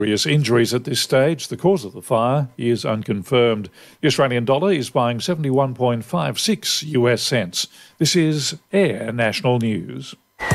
Serious injuries at this stage. The cause of the fire is unconfirmed. The Australian dollar is buying 71.56 US cents. This is Air National News.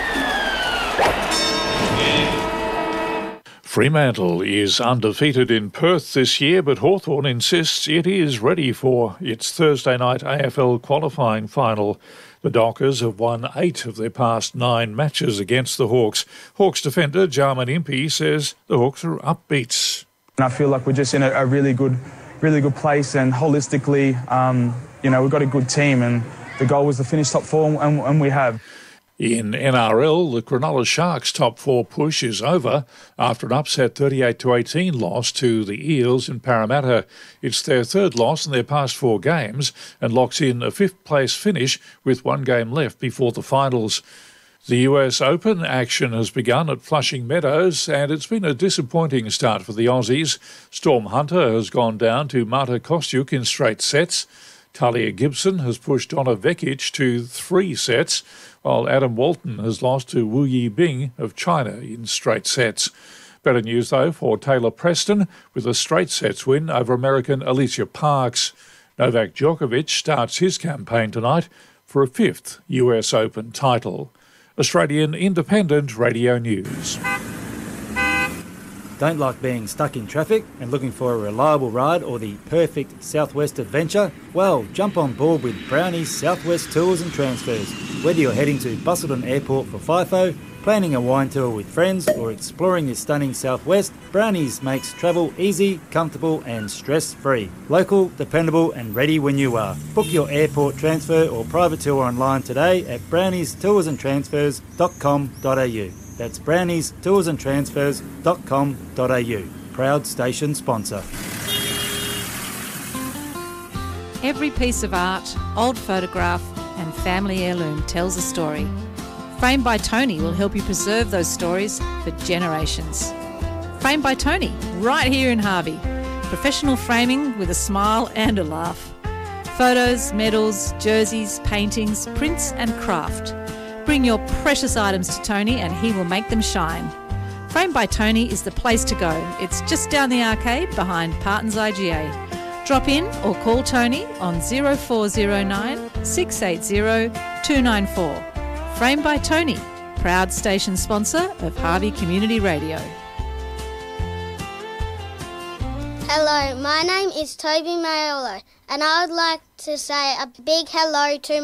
Fremantle is undefeated in Perth this year, but Hawthorn insists it is ready for its Thursday night AFL qualifying final. The Dockers have won 8 of their past 9 matches against the Hawks. Hawks defender Jarman Impey says the Hawks are upbeat. And I feel like we're just in a really good place, and holistically, we've got a good team, and the goal was to finish top 4, and we have. In NRL, the Cronulla Sharks' top 4 push is over after an upset 38-18 loss to the Eels in Parramatta. It's their 3rd loss in their past 4 games and locks in a 5th-place finish with 1 game left before the finals. The US Open action has begun at Flushing Meadows, and it's been a disappointing start for the Aussies. Storm Hunter has gone down to Marta Kostyuk in straight sets. Talia Gibson has pushed Donna Vekic to 3 sets, while Adam Walton has lost to Wu Yibing of China in straight sets. Better news, though, for Taylor Preston with a straight sets win over American Alicia Parks. Novak Djokovic starts his campaign tonight for a 5th US Open title. Australian Independent Radio News. Don't like being stuck in traffic and looking for a reliable ride or the perfect Southwest adventure? Well, jump on board with Brownie's Southwest Tours and Transfers. Whether you're heading to Busselton Airport for FIFO, planning a wine tour with friends, or exploring the stunning Southwest, Brownie's makes travel easy, comfortable and stress-free. Local, dependable and ready when you are. Book your airport transfer or private tour online today at browniestoursandtransfers.com.au. That's browniestoursandtransfers.com.au. Proud station sponsor. Every piece of art, old photograph and family heirloom tells a story. Framed by Tony will help you preserve those stories for generations. Framed by Tony, right here in Harvey. Professional framing with a smile and a laugh. Photos, medals, jerseys, paintings, prints and craft. Bring your precious items to Tony and he will make them shine. Framed by Tony is the place to go. It's just down the arcade behind Parton's IGA. Drop in or call Tony on 0409 680 294. Framed by Tony, proud station sponsor of Harvey Community Radio. Hello, my name is Toby Mayolo and I would like to say a big hello to